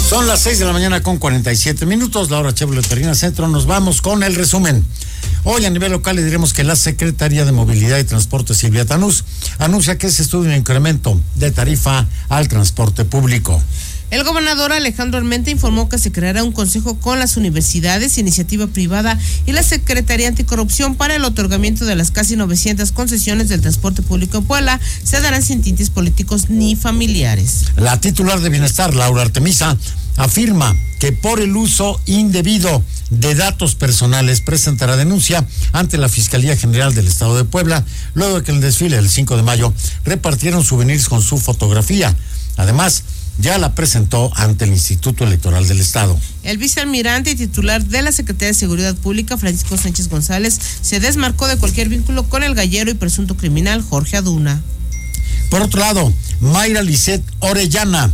Son las 6 de la mañana con 47 minutos, la hora Chevrolet Terrena Centro. Nos vamos con el resumen. Hoy a nivel local le diremos que la Secretaría de Movilidad y Transporte, Silvia Tanús, anuncia que se estudia un incremento de tarifa al transporte público. El gobernador Alejandro Armenta informó que se creará un consejo con las universidades, iniciativa privada y la Secretaría Anticorrupción para el otorgamiento de las casi 900 concesiones del transporte público en Puebla. Se darán sin tintes políticos ni familiares. La titular de Bienestar, Laura Artemisa, afirma que por el uso indebido de datos personales presentará denuncia ante la Fiscalía General del Estado de Puebla, luego de que en el desfile del 5 de mayo repartieron souvenirs con su fotografía. Además, ya la presentó ante el Instituto Electoral del Estado. El vicealmirante y titular de la Secretaría de Seguridad Pública, Francisco Sánchez González, se desmarcó de cualquier vínculo con el gallero y presunto criminal Jorge Aduna. Por otro lado, Mayra Lisset Orellana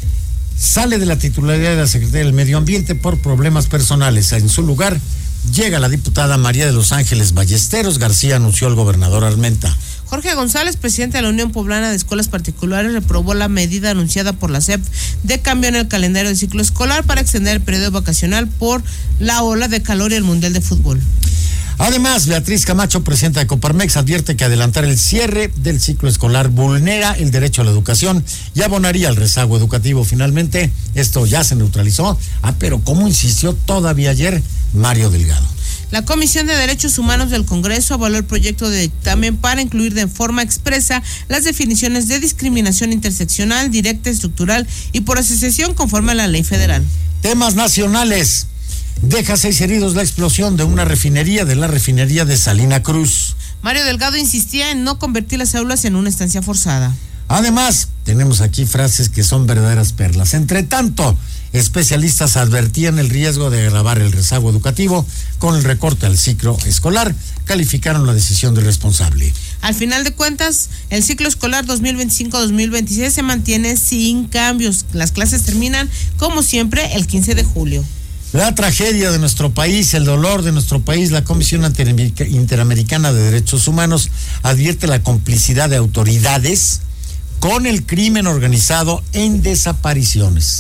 sale de la titularidad de la Secretaría del Medio Ambiente por problemas personales. En su lugar llega la diputada María de los Ángeles Ballesteros García, anunció el gobernador Armenta. Jorge González, presidente de la Unión Poblana de Escuelas Particulares, reprobó la medida anunciada por la SEP de cambio en el calendario del ciclo escolar para extender el periodo vacacional por la ola de calor y el Mundial de Fútbol. Además, Beatriz Camacho, presidenta de Coparmex, advierte que adelantar el cierre del ciclo escolar vulnera el derecho a la educación y abonaría al rezago educativo. Finalmente, esto ya se neutralizó. Pero como insistió todavía ayer Mario Delgado. La Comisión de Derechos Humanos del Congreso avaló el proyecto de dictamen para incluir de forma expresa las definiciones de discriminación interseccional, directa, estructural y por asociación conforme a la ley federal. Temas nacionales. Deja 6 heridos la explosión de una refinería, de la refinería de Salina Cruz. Mario Delgado insistía en no convertir las aulas en una estancia forzada. Además, tenemos aquí frases que son verdaderas perlas. Entre tanto, especialistas advertían el riesgo de agravar el rezago educativo con el recorte al ciclo escolar. Calificaron la decisión de irresponsable. Al final de cuentas, el ciclo escolar 2025-2026 se mantiene sin cambios. Las clases terminan, como siempre, el 15 de julio. La tragedia de nuestro país, el dolor de nuestro país, la Comisión Interamericana de Derechos Humanos advierte la complicidad de autoridades con el crimen organizado en desapariciones.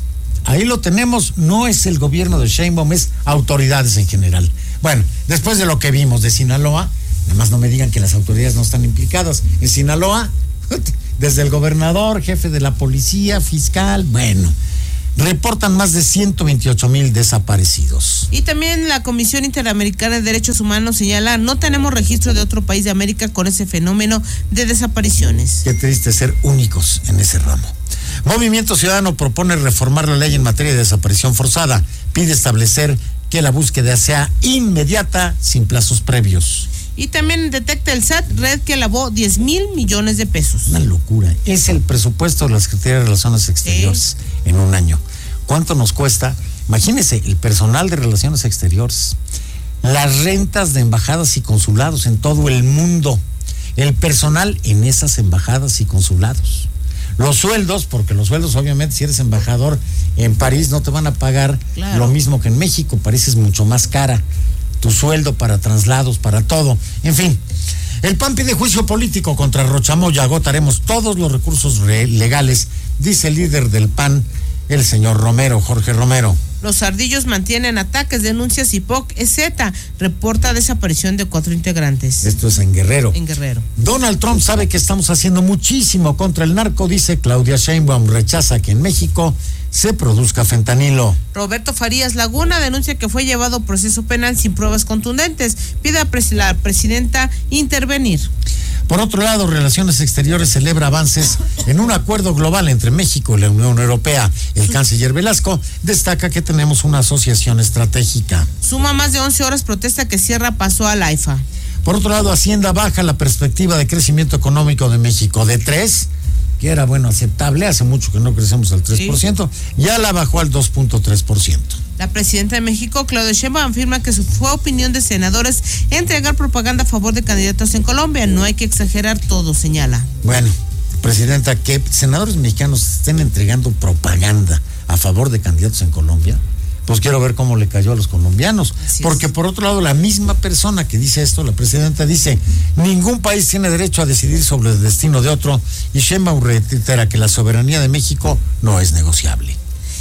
Ahí lo tenemos, no es el gobierno de Sheinbaum, es autoridades en general. Bueno, después de lo que vimos de Sinaloa, además no me digan que las autoridades no están implicadas. En Sinaloa, desde el gobernador, jefe de la policía, fiscal, bueno, reportan más de 128,000 desaparecidos. Y también la Comisión Interamericana de Derechos Humanos señala, no tenemos registro de otro país de América con ese fenómeno de desapariciones. Qué triste ser únicos en ese ramo. Movimiento Ciudadano propone reformar la ley en materia de desaparición forzada. Pide establecer que la búsqueda sea inmediata, sin plazos previos. Y también detecta el SAT red que lavó 10,000 millones de pesos. Una locura. Es el presupuesto de la Secretaría de Relaciones Exteriores en un año. ¿Cuánto nos cuesta? Imagínense, el personal de Relaciones Exteriores, las rentas de embajadas y consulados en todo el mundo, el personal en esas embajadas y consulados, los sueldos, porque los sueldos obviamente si eres embajador en París no te van a pagar lo mismo que en México. París es mucho más cara. Tu sueldo para traslados, para todo, en fin. El PAN pide juicio político contra Rochamoya. Agotaremos todos los recursos legales, dice el líder del PAN, el señor Romero, Jorge Romero. Los ardillos mantienen ataques, denuncias y POC-EZ reporta desaparición de 4 integrantes. Esto es en Guerrero. En Guerrero. Donald Trump sabe que estamos haciendo muchísimo contra el narco, dice Claudia Sheinbaum. Rechaza que en México se produzca fentanilo. Roberto Farías Laguna denuncia que fue llevado a proceso penal sin pruebas contundentes. Pide a la presidenta intervenir. Por otro lado, Relaciones Exteriores celebra avances en un acuerdo global entre México y la Unión Europea. El canciller Velasco destaca que tenemos una asociación estratégica. Suma más de 11 horas protesta que cierra paso al AIFA. Por otro lado, Hacienda baja la perspectiva de crecimiento económico de México de 3%, que era aceptable, hace mucho que no crecemos al 3%, ya la bajó al 2.3%. La presidenta de México, Claudia Sheinbaum, afirma que fue opinión de senadores entregar propaganda a favor de candidatos en Colombia. No hay que exagerar todo, señala. Bueno, presidenta, que senadores mexicanos estén entregando propaganda a favor de candidatos en Colombia, pues quiero ver cómo le cayó a los colombianos. Porque por otro lado, la misma persona que dice esto, la presidenta, dice, ningún país tiene derecho a decidir sobre el destino de otro, y Sheinbaum reitera que la soberanía de México no es negociable.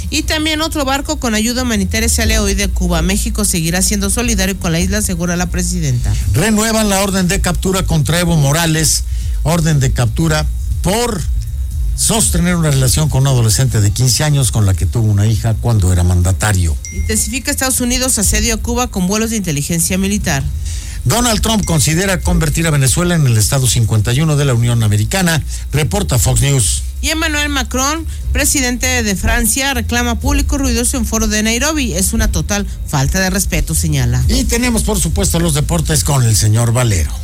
Y también otro barco con ayuda humanitaria sale hoy de Cuba. México seguirá siendo solidario con la isla, asegura la presidenta. Renuevan la orden de captura contra Evo Morales, orden de captura por sostener una relación con un adolescente de 15 años con la que tuvo una hija cuando era mandatario. Intensifica Estados Unidos asedio a Cuba con vuelos de inteligencia militar. Donald Trump considera convertir a Venezuela en el estado 51 de la Unión Americana, reporta Fox News. Y Emmanuel Macron, presidente de Francia, reclama público ruidoso en foro de Nairobi. Es una total falta de respeto, señala. Y tenemos, por supuesto, los deportes con el señor Valero.